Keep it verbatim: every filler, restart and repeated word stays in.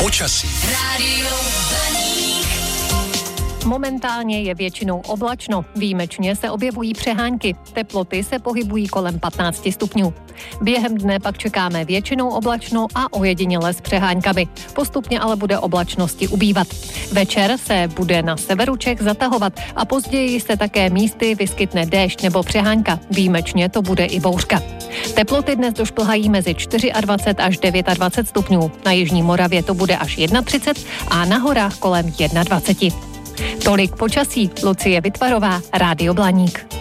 Počasí. Rádio Blaník. Momentálně je většinou oblačno, výjimečně se objevují přehánky. Teploty se pohybují kolem patnáct stupňů. Během dne pak čekáme většinou oblačno a ojediněle s přeháňkami. Postupně ale bude oblačnosti ubývat. Večer se bude na severu Čech zatahovat a později se také místy vyskytne déšť nebo přehánka. Výjimečně to bude i bouřka. Teploty dnes došplhají mezi dvacet čtyři až dvacet devět stupňů. Na jižní Moravě to bude až třicet jedna a na horách kolem dvacet jedna. Tolik počasí. Lucie Vytvarová, Rádio Blaník.